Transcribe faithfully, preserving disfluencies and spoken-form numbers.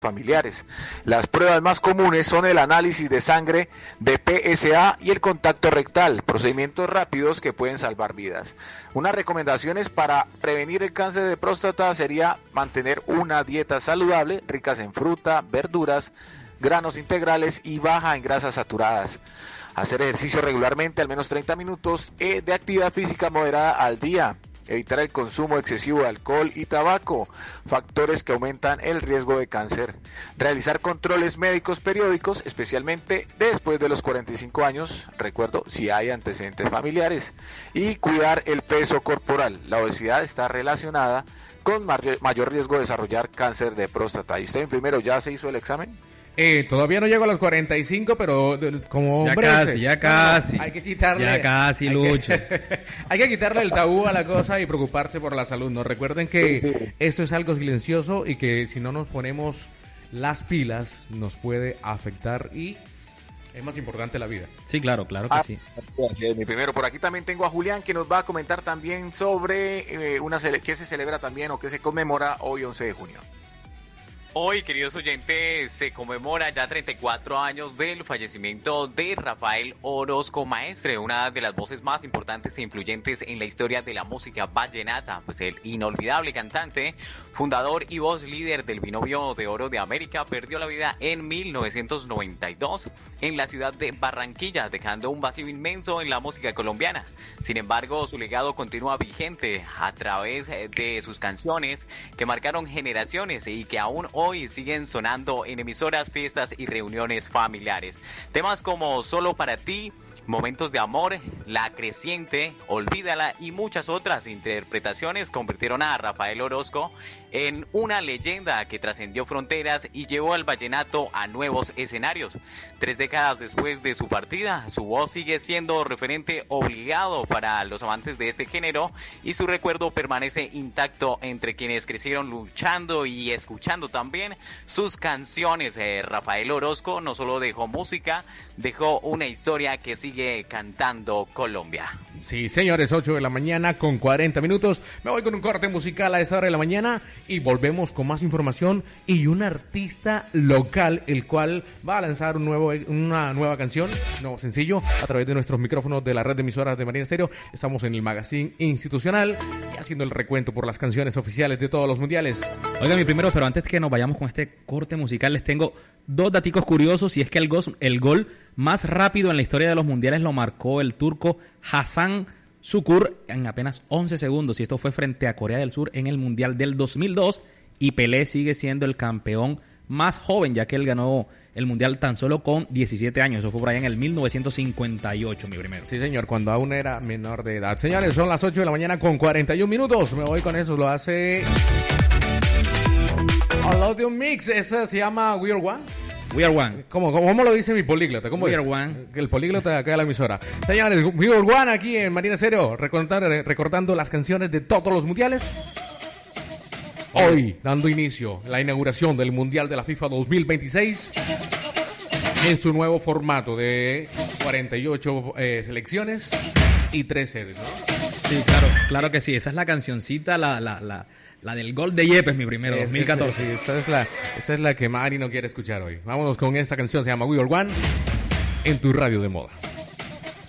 familiares. Las pruebas más comunes son el análisis de sangre de P S A y el contacto rectal, procedimientos rápidos que pueden salvar vidas. Unas recomendaciones para prevenir el cáncer de próstata sería mantener una dieta saludable, ricas en fruta, verduras, granos integrales y baja en grasas saturadas. Hacer ejercicio regularmente, al menos treinta minutos de actividad física moderada al día. Evitar el consumo excesivo de alcohol y tabaco, factores que aumentan el riesgo de cáncer. Realizar controles médicos periódicos, especialmente después de los cuarenta y cinco años, recuerdo, si hay antecedentes familiares. Y cuidar el peso corporal. La obesidad está relacionada con mayor riesgo de desarrollar cáncer de próstata. ¿Y usted, primero, ya se hizo el examen? Eh, todavía no llego a los cuarenta y cinco, pero como hombre... Ya casi, ya casi. No, hay que quitarle... Ya casi, Lucho. Hay que, hay que quitarle el tabú a la cosa y preocuparse por la salud, ¿no? Recuerden que esto es algo silencioso y que si no nos ponemos las pilas nos puede afectar y es más importante la vida. Sí, claro, claro que ah, sí. Gracias, mi primero. Por aquí también tengo a Julián que nos va a comentar también sobre eh, una cele- qué se celebra también o qué se conmemora hoy once de junio. Hoy, queridos oyentes, se conmemora ya treinta y cuatro años del fallecimiento de Rafael Orozco Maestre, una de las voces más importantes e influyentes en la historia de la música vallenata, pues el inolvidable cantante, fundador y voz líder del Binomio de Oro de América, perdió la vida en mil novecientos noventa y dos en la ciudad de Barranquilla, dejando un vacío inmenso en la música colombiana. Sin embargo, su legado continúa vigente a través de sus canciones que marcaron generaciones y que aún hoy Hoy siguen sonando en emisoras, fiestas y reuniones familiares. Temas como Solo para ti, Momentos de amor, La creciente, Olvídala y muchas otras interpretaciones convirtieron a Rafael Orozco en una leyenda que trascendió fronteras y llevó al vallenato a nuevos escenarios. Tres décadas después de su partida, su voz sigue siendo referente obligado para los amantes de este género y su recuerdo permanece intacto entre quienes crecieron luchando y escuchando también sus canciones. Eh, Rafael Orozco no solo dejó música, dejó una historia que sigue cantando Colombia. Sí, señores, ocho de la mañana con cuarenta minutos. Me voy con un corte musical a esa hora de la mañana y volvemos con más información y un artista local, el cual va a lanzar un nuevo, una nueva canción, un nuevo sencillo, a través de nuestros micrófonos de la red de emisoras de Marina Estéreo. Estamos en el magazine institucional y haciendo el recuento por las canciones oficiales de todos los mundiales. Oiga, mi primero, pero antes que nos vayamos con este corte musical, les tengo dos daticos curiosos, y es que el gol, el gol más rápido en la historia de los mundiales lo marcó el turco Hasan Şükür en apenas once segundos, y esto fue frente a Corea del Sur en el Mundial del dos mil dos, y Pelé sigue siendo el campeón más joven, ya que él ganó el Mundial tan solo con diecisiete años, eso fue por allá en el mil novecientos cincuenta y ocho, mi primero. Sí, señor, cuando aún era menor de edad. Señores, son las ocho de la mañana con cuarenta y un minutos, me voy con eso, lo hace... Audio Mix, esa se llama We Are One. We Are One. ¿Cómo, cómo, cómo lo dice mi políglota? ¿Cómo We es? Are One. El políglota de acá de la emisora. Señores, We Are One aquí en Marina Estéreo, recordando, recordando las canciones de todos los mundiales. Hoy, dando inicio a la inauguración del Mundial de la FIFA dos mil veintiséis en su nuevo formato de cuarenta y ocho eh, selecciones y tres sedes, ¿no? Sí, claro, claro sí. que sí. Esa es la cancioncita, la... la, la... La del gol de Yepes, mi primero, es, dos mil catorce. Es, sí, esa es, la, esa es la que Mari no quiere escuchar hoy. Vámonos con esta canción, se llama We Are One, en tu radio de moda.